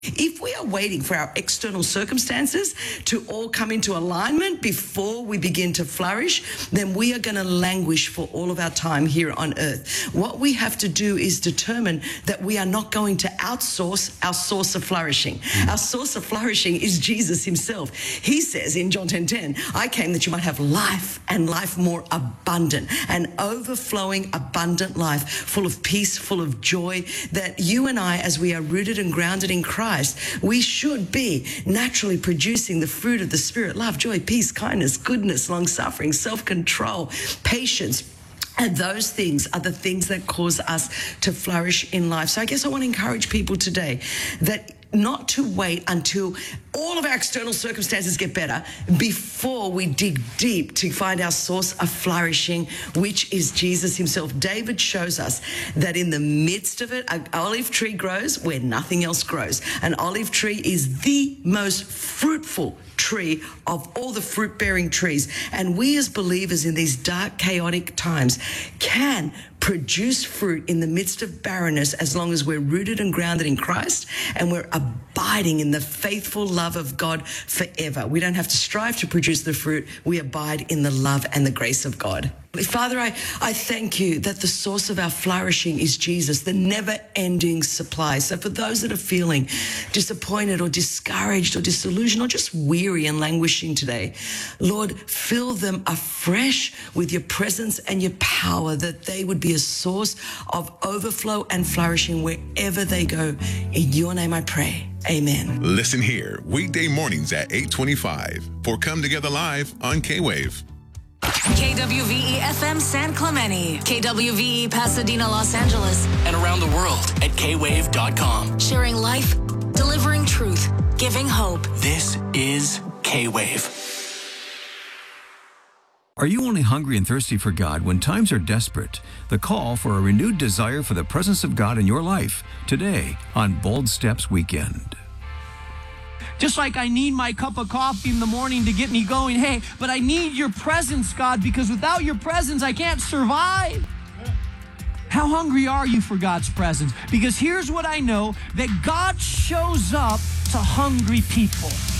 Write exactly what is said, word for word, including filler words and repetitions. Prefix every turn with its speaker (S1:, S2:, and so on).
S1: If we are waiting for our external circumstances to all come into alignment before we begin to flourish, then we are going to languish for all of our time here on earth. What we have to do is determine that we are not going to outsource our source of flourishing. Our source of flourishing is Jesus himself. He says in John ten ten, I came that you might have life and life more abundant, an overflowing, abundant life full of peace, full of joy, that you and I, as we are rooted and grounded in Christ, we should be naturally producing the fruit of the Spirit: love, joy, peace, kindness, goodness, long-suffering, self-control, patience. And those things are the things that cause us to flourish in life. So I guess I want to encourage people today that not to wait until all of our external circumstances get better before we dig deep to find our source of flourishing, which is Jesus himself. David shows us that in the midst of it, an olive tree grows where nothing else grows. An olive tree is the most fruitful tree of all the fruit-bearing trees. And we as believers in these dark, chaotic times can produce fruit in the midst of barrenness as long as we're rooted and grounded in Christ and we're abiding in the faithful love of God forever. We don't have to strive to produce the fruit. We abide in the love and the grace of God. Father, I, I thank you that the source of our flourishing is Jesus, the never-ending supply. So for those that are feeling disappointed or discouraged or disillusioned or just weary and languishing today, Lord, fill them afresh with your presence and your power, that they would be a source of overflow and flourishing wherever they go. In your name I pray. Amen.
S2: Listen here weekday mornings at eight twenty-five for Come Together Live on K-Wave.
S3: K W V E F M San Clemente, K W V E Pasadena, Los Angeles,
S4: and around the world at K wave dot com.
S3: Sharing life, delivering truth, giving hope.
S4: This is K-Wave.
S5: Are you only hungry and thirsty for God when times are desperate? The call for a renewed desire for the presence of God in your life today on Bold Steps Weekend.
S6: Just like I need my cup of coffee in the morning to get me going, hey, but I need your presence, God, because without your presence, I can't survive. How hungry are you for God's presence? Because here's what I know, that God shows up to hungry people.